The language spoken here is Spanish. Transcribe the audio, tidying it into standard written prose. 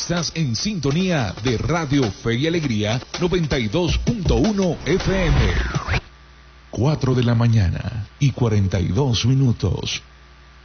Estás en sintonía de Radio Fe y Alegría 92.1 FM. 4 de la mañana y 42 minutos.